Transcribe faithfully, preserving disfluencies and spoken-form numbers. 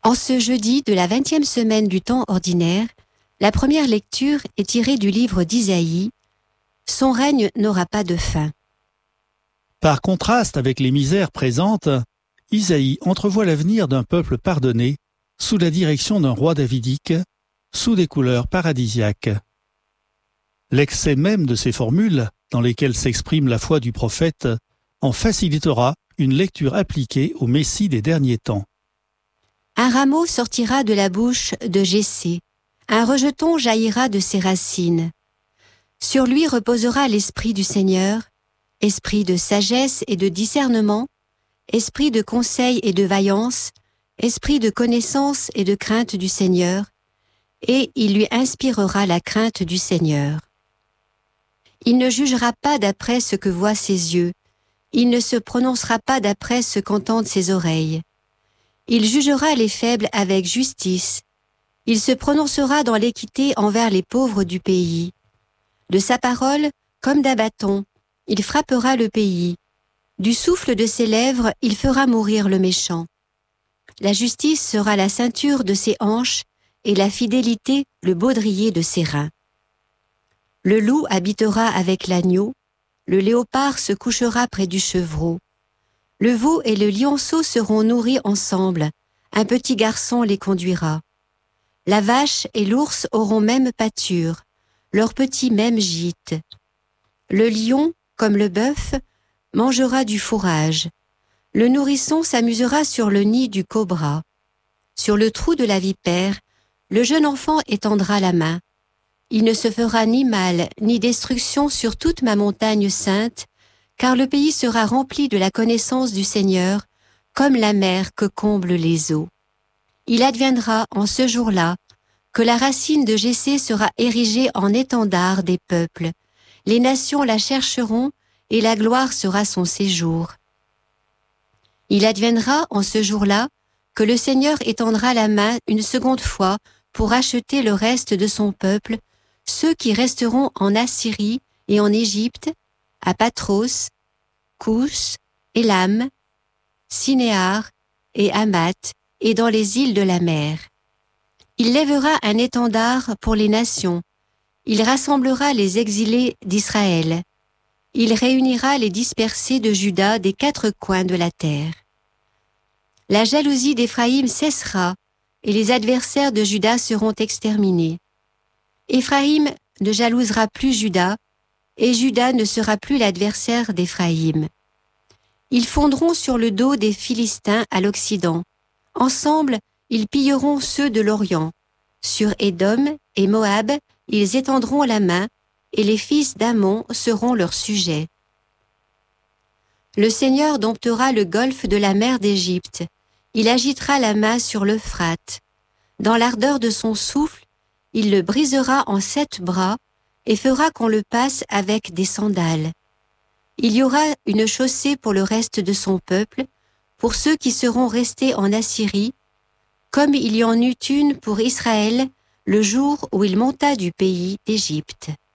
En ce jeudi de la vingtième semaine du temps ordinaire, la première lecture est tirée du livre d'Isaïe. Son règne n'aura pas de fin. Par contraste avec les misères présentes, Isaïe entrevoit l'avenir d'un peuple pardonné, sous la direction d'un roi davidique, sous des couleurs paradisiaques. L'excès même de ces formules, dans lesquelles s'exprime la foi du prophète, en facilitera une lecture appliquée au Messie des derniers temps. Un rameau sortira de la bouche de Jessé, un rejeton jaillira de ses racines. Sur lui reposera l'esprit du Seigneur, esprit de sagesse et de discernement, esprit de conseil et de vaillance, esprit de connaissance et de crainte du Seigneur, et il lui inspirera la crainte du Seigneur. Il ne jugera pas d'après ce que voient ses yeux, il ne se prononcera pas d'après ce qu'entendent ses oreilles. Il jugera les faibles avec justice. Il se prononcera dans l'équité envers les pauvres du pays. De sa parole, comme d'un bâton, il frappera le pays. Du souffle de ses lèvres, il fera mourir le méchant. La justice sera la ceinture de ses hanches et la fidélité le baudrier de ses reins. Le loup habitera avec l'agneau, le léopard se couchera près du chevreau. Le veau et le lionceau seront nourris ensemble, un petit garçon les conduira. La vache et l'ours auront même pâture, leurs petits même gîte. Le lion, comme le bœuf, mangera du fourrage. Le nourrisson s'amusera sur le nid du cobra. Sur le trou de la vipère, le jeune enfant étendra la main. Il ne se fera ni mal ni destruction sur toute ma montagne sainte, car le pays sera rempli de la connaissance du Seigneur, comme la mer que comblent les eaux. Il adviendra en ce jour-là que la racine de Jessé sera érigée en étendard des peuples. Les nations la chercheront et la gloire sera son séjour. Il adviendra en ce jour-là que le Seigneur étendra la main une seconde fois pour acheter le reste de son peuple, ceux qui resteront en Assyrie et en Égypte, à Patros, Kous, Élam, Sinéar et Hamath, et dans les îles de la mer. Il lèvera un étendard pour les nations. Il rassemblera les exilés d'Israël. Il réunira les dispersés de Juda des quatre coins de la terre. La jalousie d'Éphraïm cessera, et les adversaires de Juda seront exterminés. Éphraïm ne jalousera plus Juda, et Juda ne sera plus l'adversaire d'Éphraïm. Ils fondront sur le dos des Philistins à l'Occident. Ensemble, ils pilleront ceux de l'Orient. Sur Édom et Moab, ils étendront la main, et les fils d'Ammon seront leurs sujets. Le Seigneur domptera le golfe de la mer d'Égypte. Il agitera la main sur l'Euphrate. Dans l'ardeur de son souffle, il le brisera en sept bras et fera qu'on le passe avec des sandales. Il y aura une chaussée pour le reste de son peuple, pour ceux qui seront restés en Assyrie, comme il y en eut une pour Israël le jour où il monta du pays d'Égypte.